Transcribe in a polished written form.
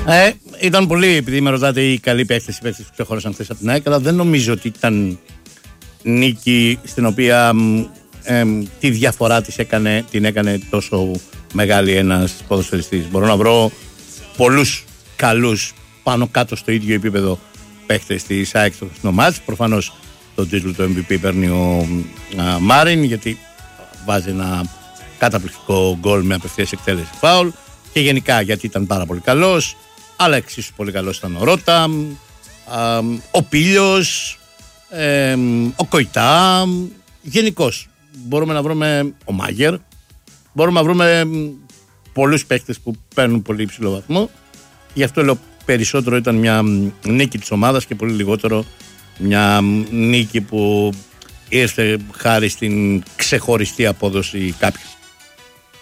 Ήταν πολύ, επειδή με ρωτάτε οι καλοί παίκτες, οι παίκτες που ξεχώρασαν χθες από την ΑΕΚ, αλλά δεν νομίζω ότι ήταν νίκη στην οποία τη διαφορά την έκανε τόσο μεγάλη ένας ποδοσφαιριστής. Μπορώ να βρω πολλούς καλούς πάνω κάτω στο ίδιο επίπεδο παίκτες της ΑΕΚ στο μάτς. Προφανώς τον τίτλο του MVP παίρνει ο Μάριν, γιατί βάζει ένα καταπληκτικό γκολ με απευθείας εκτέλεση φάουλ, και γενικά γιατί ήταν πάρα πολύ καλός, αλλά εξίσου πολύ καλός ήταν ο Ρώτα, ο Πίλιος, ο Κοϊτά. Γενικώς μπορούμε να βρούμε ο Μάγερ, μπορούμε να βρούμε πολλούς παίκτες που παίρνουν πολύ υψηλό βαθμό. Γι' αυτό λέω περισσότερο ήταν μια νίκη της ομάδας και πολύ λιγότερο μια νίκη που ήρθε χάρη στην ξεχωριστή απόδοση κάποιου.